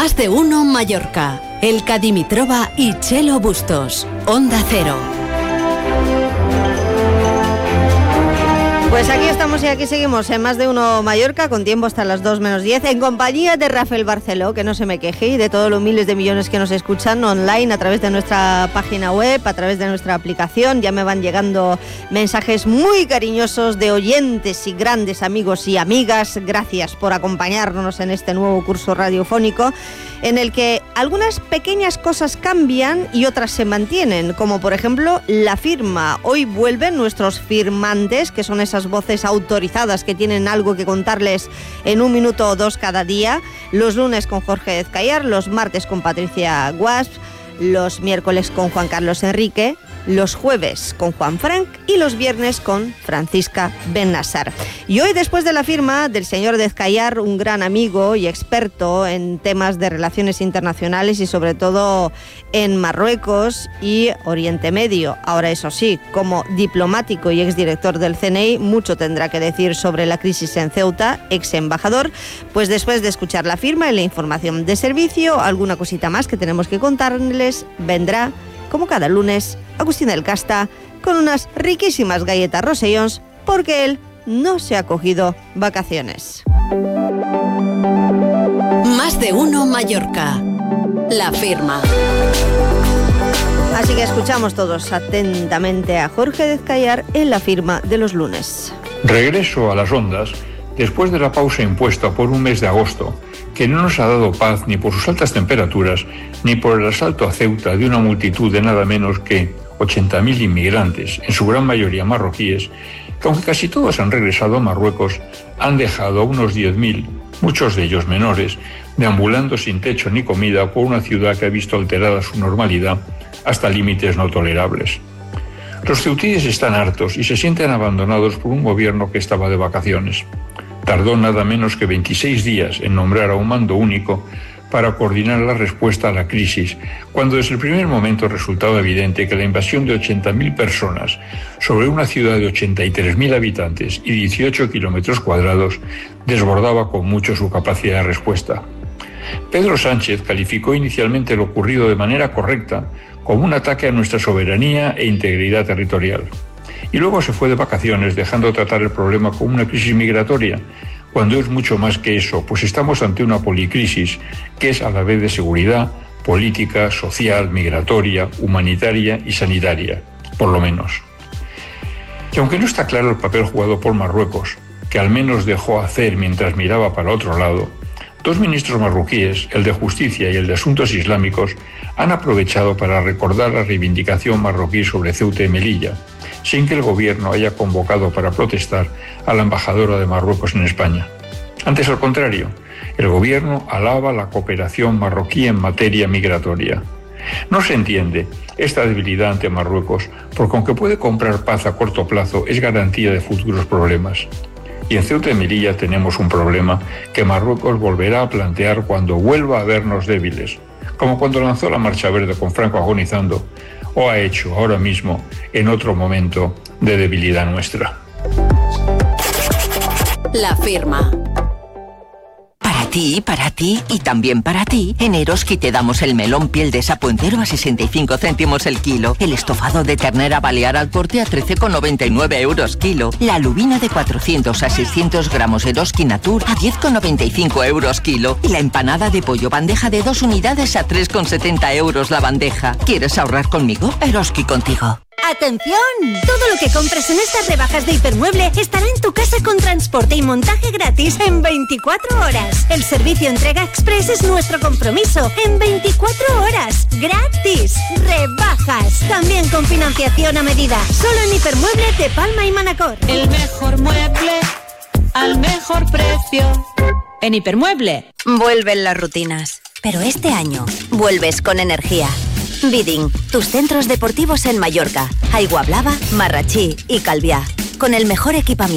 Más de uno Mallorca. Elka Dimitrova y Chelo Bustos. Onda Cero. Pues aquí estamos y aquí seguimos en Más de uno Mallorca, con tiempo hasta las 2 menos 10, en compañía de Rafael Barceló, que no se me queje, y de todos los miles de millones que nos escuchan online a través de nuestra página web, a través de nuestra aplicación. Ya me van llegando mensajes muy cariñosos de oyentes y grandes amigos y amigas. Gracias por acompañarnos en este nuevo curso radiofónico, en el que algunas pequeñas cosas cambian y otras se mantienen, como por ejemplo la firma. Hoy vuelven nuestros firmantes, que son esas voces autorizadas que tienen algo que contarles en 1 minuto o 2 cada día. Los lunes con Jorge Ezcayar, los martes con Patricia Guasp, los miércoles con Juan Carlos Enrique, los jueves con Juan Frank y los viernes con Francisca Bennassar. Y hoy, después de la firma del señor Ezcayar, un gran amigo y experto en temas de relaciones internacionales y sobre todo en Marruecos y Oriente Medio, ahora eso sí, como diplomático y exdirector del CNI, mucho tendrá que decir sobre la crisis en Ceuta, ex embajador. Pues después de escuchar la firma y la información de servicio, alguna cosita más que tenemos que contarles, vendrá, como cada lunes, Agustín del Casta con unas riquísimas galletas Rosellons, porque él no se ha cogido vacaciones. Más de uno Mallorca. La firma. Así que escuchamos todos atentamente a Jorge Ezcayar en la firma de los lunes. Regreso a las ondas después de la pausa impuesta por un mes de agosto, que no nos ha dado paz ni por sus altas temperaturas, ni por el asalto a Ceuta de una multitud de nada menos que 80.000 inmigrantes, en su gran mayoría marroquíes, que aunque casi todos han regresado a Marruecos, han dejado a unos 10.000, muchos de ellos menores, deambulando sin techo ni comida por una ciudad que ha visto alterada su normalidad hasta límites no tolerables. Los ceutíes están hartos y se sienten abandonados por un gobierno que estaba de vacaciones. Tardó nada menos que 26 días en nombrar a un mando único para coordinar la respuesta a la crisis, cuando desde el primer momento resultaba evidente que la invasión de 80.000 personas sobre una ciudad de 83.000 habitantes y 18 kilómetros cuadrados desbordaba con mucho su capacidad de respuesta. Pedro Sánchez calificó inicialmente lo ocurrido de manera correcta como un ataque a nuestra soberanía e integridad territorial. Y luego se fue de vacaciones, dejando tratar el problema como una crisis migratoria, cuando es mucho más que eso, pues estamos ante una policrisis que es a la vez de seguridad, política, social, migratoria, humanitaria y sanitaria, por lo menos. Y aunque no está claro el papel jugado por Marruecos, que al menos dejó hacer mientras miraba para otro lado, 2 ministros marroquíes, el de Justicia y el de Asuntos Islámicos, han aprovechado para recordar la reivindicación marroquí sobre Ceuta y Melilla, sin que el gobierno haya convocado para protestar a la embajadora de Marruecos en España. Antes, al contrario, el gobierno alaba la cooperación marroquí en materia migratoria. No se entiende esta debilidad ante Marruecos, porque aunque puede comprar paz a corto plazo, es garantía de futuros problemas. Y en Ceuta y Melilla tenemos un problema que Marruecos volverá a plantear cuando vuelva a vernos débiles, como cuando lanzó la Marcha Verde con Franco agonizando, o ha hecho ahora mismo en otro momento de debilidad nuestra. La firma. Para ti y también para ti, en Eroski te damos el melón piel de sapo entero a 65 céntimos el kilo, el estofado de ternera balear al corte a 13,99 euros kilo, la lubina de 400 a 600 gramos Eroski Natur a 10,95 euros kilo y la empanada de pollo bandeja de 2 unidades a 3,70 euros la bandeja. ¿Quieres ahorrar conmigo? Eroski contigo. ¡Atención! Todo lo que compres en estas rebajas de Hipermueble estará en tu casa con transporte y montaje gratis en 24 horas. El servicio entrega express es nuestro compromiso. En 24 horas. ¡Gratis! ¡Rebajas! También con financiación a medida. Solo en Hipermueble de Palma y Manacor. El mejor mueble al mejor precio. En Hipermueble. Vuelven las rutinas. Pero este año vuelves con energía. Bidding, tus centros deportivos en Mallorca, Aiguablava, Marratxí y Calviá, con el mejor equipamiento.